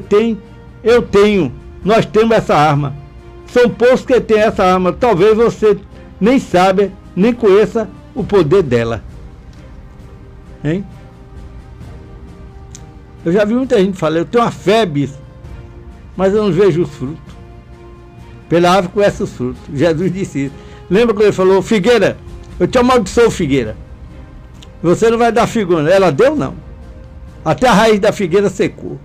tem, eu tenho, nós temos essa arma. São poucos que têm essa arma. Talvez você nem saiba, nem conheça o poder dela. Hein? Eu já vi muita gente falar, eu tenho uma fé, bispo, mas eu não vejo os frutos. Pela árvore conhece os frutos. Jesus disse isso. Lembra quando ele falou, figueira, eu te amaldiçoo, figueira. Você não vai dar figura. Ela deu, não. Até a raiz da figueira secou.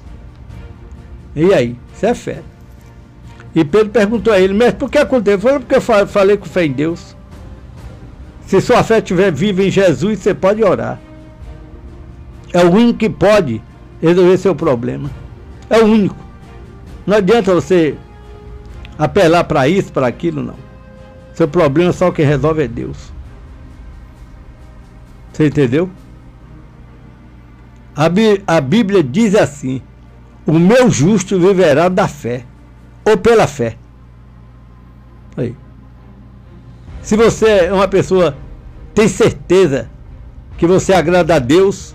E aí? Isso é fé. E Pedro perguntou a ele, mas por que aconteceu? Ele falou, porque eu falei com fé em Deus. Se sua fé estiver viva em Jesus, você pode orar. É o único que pode resolver seu problema. É o único. Não adianta você apelar para isso, para aquilo, não. Seu problema só quem resolve é Deus. Você entendeu? A Bíblia diz assim, o meu justo viverá da fé, ou pela fé. Aí. Se você é uma pessoa, tem certeza que você agrada a Deus,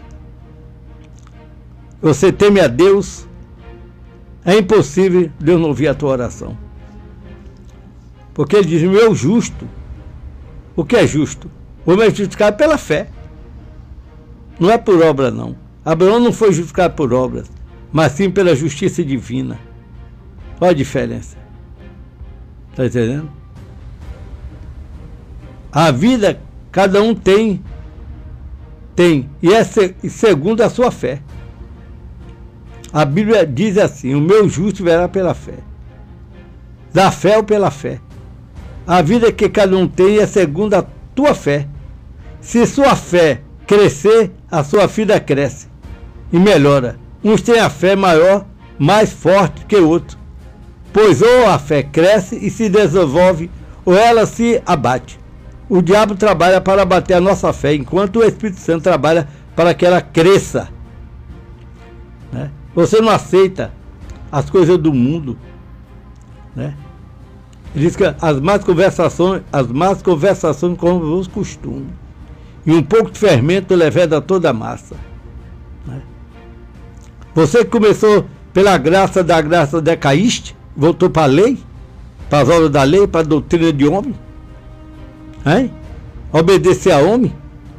você teme a Deus, é impossível Deus não ouvir a tua oração. Porque ele diz, meu justo, o que é justo? O homem é justificado pela fé. Não é por obra, não. Abraão não foi justificado por obras, mas sim pela justiça divina. Olha a diferença. Está entendendo? A vida, cada um tem, e é segundo a sua fé. A Bíblia diz assim, o meu justo verá pela fé. Da fé ou pela fé. A vida que cada um tem é segundo a tua fé. Se sua fé crescer, a sua vida cresce e melhora. Uns têm a fé maior, mais forte que outros. Pois ou a fé cresce e se desenvolve, ou ela se abate. O diabo trabalha para abater a nossa fé, enquanto o Espírito Santo trabalha para que ela cresça. Né? Você não aceita as coisas do mundo, né? Ele diz que as más conversações como os costumes, e um pouco de fermento leveda toda a massa. Né? Você que começou pela graça, decaíste, voltou para a lei, para as obras da lei, para a doutrina de homem, hein? Obedecer a homem.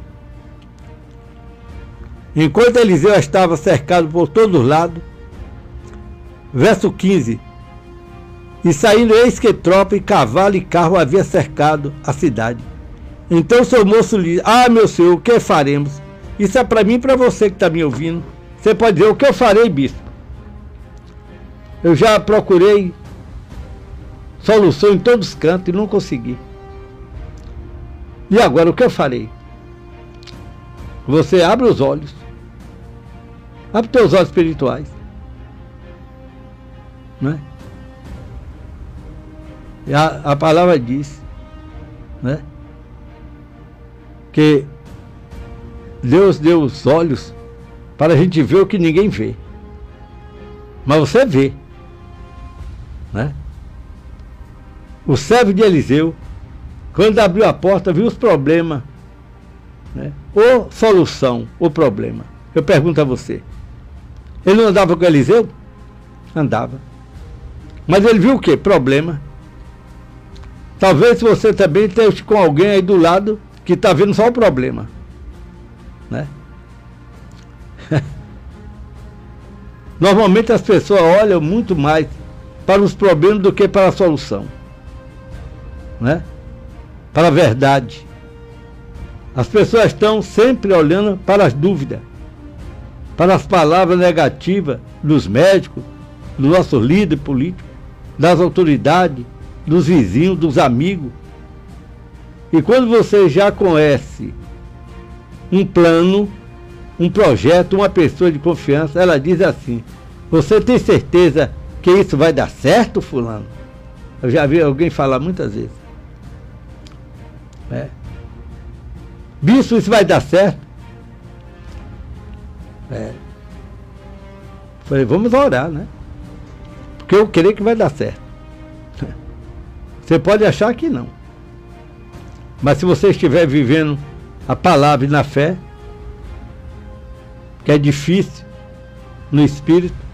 Enquanto Eliseu estava cercado por todos os lados, verso 15, e saindo eis que tropa e cavalo e carro havia cercado a cidade. Então o seu moço lhe disse, meu senhor, o que faremos? Isso é para mim e para você que está me ouvindo. Você pode dizer, o que eu farei, bispo? Eu já procurei solução em todos os cantos e não consegui. E agora, o que eu farei? Você abre os olhos. Abre teus olhos espirituais. Né? E a palavra diz, né, que Deus deu os olhos para a gente ver o que ninguém vê. Mas você vê. Né? O servo de Eliseu, quando abriu a porta, viu os problemas. Né? Ou solução, ou problema. Eu pergunto a você. Ele não andava com Eliseu? Andava. Mas ele viu o quê? Problema. Talvez você também esteja com alguém aí do lado que está vendo só o problema. Né? Normalmente as pessoas olham muito mais para os problemas do que para a solução. Né? Para a verdade. As pessoas estão sempre olhando para as dúvidas, para as palavras negativas dos médicos, dos nossos líderes políticos, das autoridades, dos vizinhos, dos amigos. E quando você já conhece um plano, um projeto, uma pessoa de confiança, ela diz assim, você tem certeza que isso vai dar certo, fulano? Eu já vi alguém falar muitas vezes. Bispo, isso vai dar certo? Falei, vamos orar, né? Porque eu creio que vai dar certo. Você pode achar que não. Mas se você estiver vivendo a palavra e na fé, que é difícil no espírito,